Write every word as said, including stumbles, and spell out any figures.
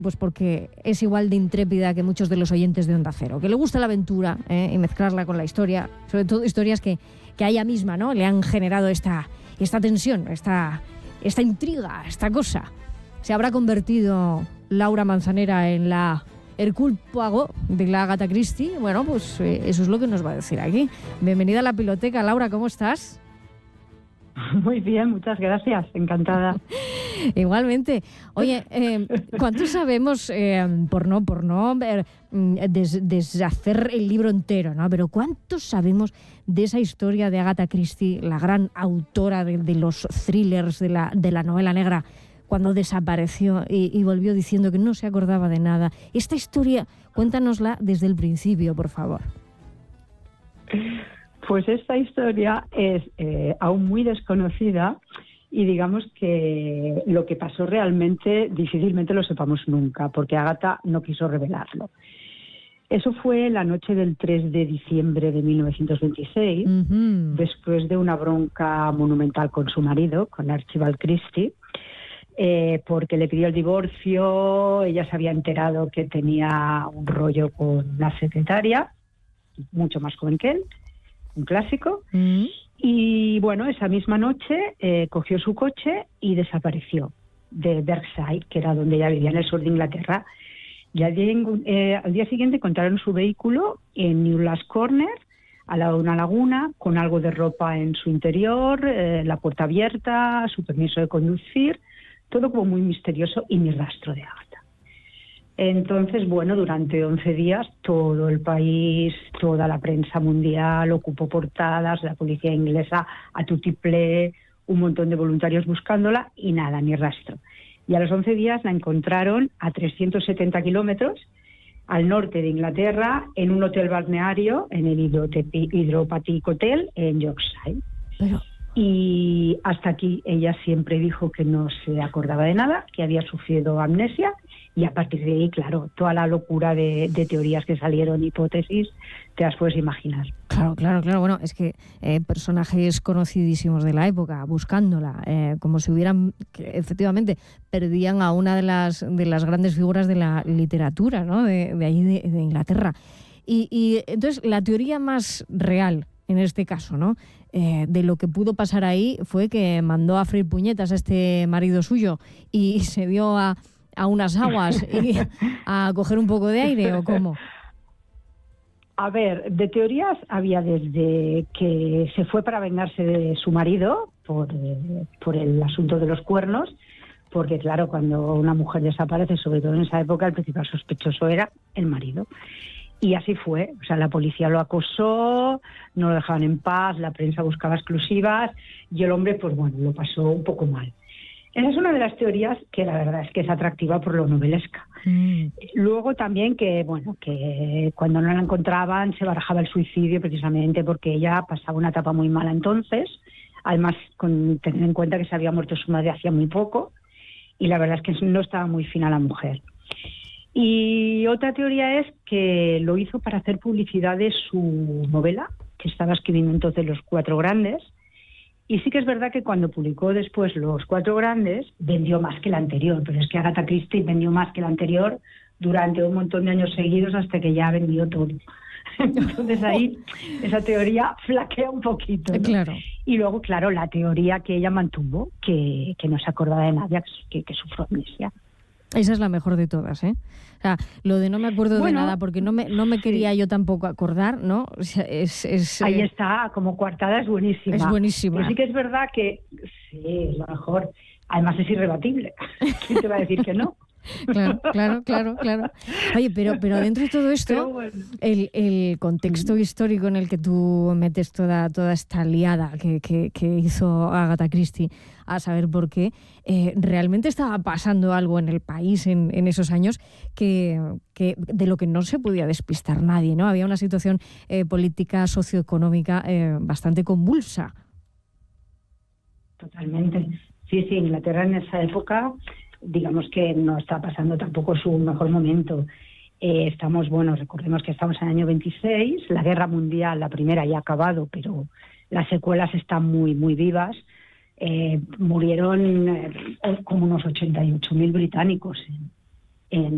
Pues porque es igual de intrépida que muchos de los oyentes de Onda Cero, que le gusta la aventura, ¿eh? Y mezclarla con la historia, sobre todo historias que, que a ella misma, ¿no?, le han generado esta, esta tensión, esta, esta intriga, esta cosa. Se habrá convertido Laura Manzanera en la Hercule Poirot de la Agatha Christie. Bueno, pues eh, eso es lo que nos va a decir aquí. Bienvenida a la Piloteca, Laura, ¿cómo estás? Muy bien, muchas gracias, encantada. Igualmente. Oye, eh, ¿cuánto sabemos, eh, por no, por no eh, des, deshacer el libro entero, ¿no? Pero cuánto sabemos de esa historia de Agatha Christie, la gran autora de, de los thrillers, de la, de la novela negra, cuando desapareció y, y volvió diciendo que no se acordaba de nada? Esta historia, cuéntanosla desde el principio, por favor. Pues esta historia es eh, aún muy desconocida y digamos que lo que pasó realmente difícilmente lo sepamos nunca, porque Agatha no quiso revelarlo. Eso fue la noche del tres de diciembre de mil novecientos veintiséis, uh-huh. después de una bronca monumental con su marido, con Archibald Christie, eh, porque le pidió el divorcio. Ella se había enterado que tenía un rollo con la secretaria, mucho más joven que él, un clásico, mm. y bueno, esa misma noche eh, cogió su coche y desapareció de Berkshire, que era donde ella vivía, en el sur de Inglaterra, y al día, eh, al día siguiente encontraron su vehículo en Newlands Corner, al lado de una laguna, con algo de ropa en su interior, eh, la puerta abierta, su permiso de conducir, todo como muy misterioso y ni rastro de Agatha. Entonces, bueno, durante once días todo el país, toda la prensa mundial ocupó portadas, la policía inglesa a tutiplé, un montón de voluntarios buscándola y nada, ni rastro. Y a los once días la encontraron a trescientos setenta kilómetros al norte de Inglaterra, en un hotel balneario, en el Hydropathic Hotel en Yorkshire. Pero... Y hasta aquí ella siempre dijo que no se acordaba de nada, que había sufrido amnesia, y a partir de ahí, claro, toda la locura de, de teorías que salieron, hipótesis, te las puedes imaginar. Claro, claro, claro. Bueno, es que eh, personajes conocidísimos de la época, buscándola, eh, como si hubieran, que efectivamente, perdían a una de las, de las grandes figuras de la literatura, ¿no?, de, de ahí de, de Inglaterra. Y, y entonces, la teoría más real, en este caso, ¿no?, Eh, de lo que pudo pasar ahí fue que mandó a freír puñetas a este marido suyo y se dio a, a unas aguas y a coger un poco de aire, ¿o cómo? A ver, de teorías había desde que se fue para vengarse de su marido por, eh, por el asunto de los cuernos, porque claro, cuando una mujer desaparece, sobre todo en esa época, el principal sospechoso era el marido. Y así fue, o sea, la policía lo acosó, no lo dejaban en paz, la prensa buscaba exclusivas y el hombre, pues bueno, lo pasó un poco mal. Esa es una de las teorías que la verdad es que es atractiva por lo novelesca. Mm. Luego también que, bueno, que cuando no la encontraban se barajaba el suicidio precisamente porque ella pasaba una etapa muy mala entonces, además con tener en cuenta que se había muerto su madre hacía muy poco y la verdad es que no estaba muy fina la mujer. Y otra teoría es que lo hizo para hacer publicidad de su novela, que estaba escribiendo entonces Los Cuatro Grandes. Y sí que es verdad que cuando publicó después Los Cuatro Grandes, vendió más que la anterior. Pero es que Agatha Christie vendió más que la anterior durante un montón de años seguidos hasta que ya vendió todo. Entonces ahí esa teoría flaquea un poquito, ¿no? Claro. Y luego, claro, la teoría que ella mantuvo, que, que no se acordaba de nada, que, que sufrió amnesia. Esa es la mejor de todas, ¿eh? O sea, lo de no me acuerdo bueno, de nada porque no me no me quería sí. yo tampoco acordar, ¿no? O sea, es, es, Ahí eh... está, como coartada es buenísima. Es buenísima. Pero sí que es verdad que sí, es lo mejor. Además es irrebatible. ¿Quién te va a decir que no? Claro, claro, claro, claro. Oye, pero, pero dentro de todo esto, bueno. el, el contexto histórico en el que tú metes toda, toda esta liada que, que, que hizo Agatha Christie, a saber por qué, eh, realmente estaba pasando algo en el país en, en esos años que, que de lo que no se podía despistar nadie, ¿no? Había una situación eh, política, socioeconómica eh, bastante convulsa. Totalmente. Sí, sí, Inglaterra en esa época, digamos que no está pasando tampoco su mejor momento. Eh, estamos, bueno, recordemos que estamos en el año veintiséis, la guerra mundial, la primera ya ha acabado, pero las secuelas están muy, muy vivas. Eh, murieron eh, como unos ochenta y ocho mil británicos en, en